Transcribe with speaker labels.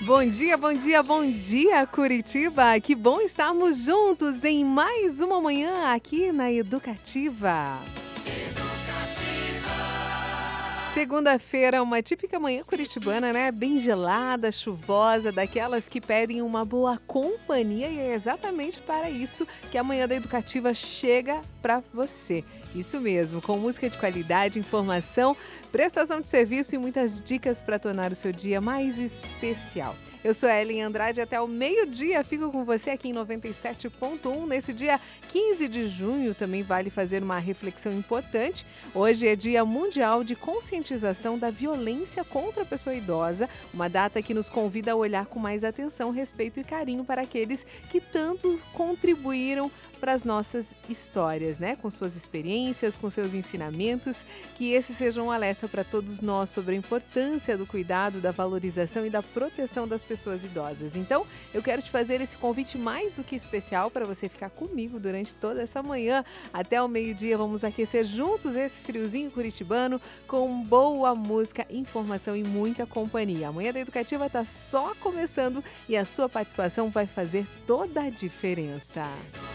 Speaker 1: Bom dia, bom dia, bom dia, Curitiba! Que bom estarmos juntos em mais uma manhã aqui na Educativa. Segunda-feira, uma típica manhã curitibana, né? Bem gelada, chuvosa, daquelas que pedem uma boa companhia e é exatamente para isso que a Manhã da Educativa chega para você. Isso mesmo, com música de qualidade, informação, prestação de serviço e muitas dicas para tornar o seu dia mais especial. Eu sou a Ellen Andrade, até o meio-dia fico com você aqui em 97.1. Nesse dia 15 de junho também vale fazer uma reflexão importante. Hoje é Dia Mundial de Conscientização da Violência contra a Pessoa Idosa, uma data que nos convida a olhar com mais atenção, respeito e carinho para aqueles que tanto contribuíram para as nossas histórias, né? Com suas experiências, com seus ensinamentos, que esse seja um alerta para todos nós sobre a importância do cuidado, da valorização e da proteção das pessoas idosas. Então, eu quero te fazer esse convite mais do que especial para você ficar comigo durante toda essa manhã. Até o meio-dia, vamos aquecer juntos esse friozinho curitibano com boa música, informação e muita companhia. A Manhã da Educativa está só começando e a sua participação vai fazer toda a diferença.